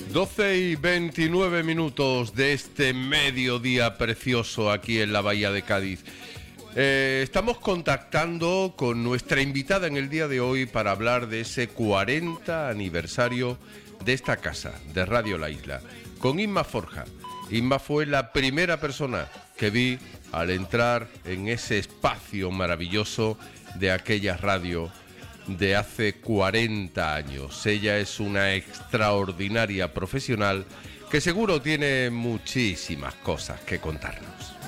12:29 de este mediodía precioso aquí en la Bahía de Cádiz. Estamos contactando con nuestra invitada en el día de hoy para hablar de ese 40 aniversario de esta casa, de Radio La Isla, con Inma Forja. Inma fue la primera persona que vi al entrar en ese espacio maravilloso de aquella radio de hace 40 años. Ella es una extraordinaria profesional que seguro tiene muchísimas cosas que contarnos.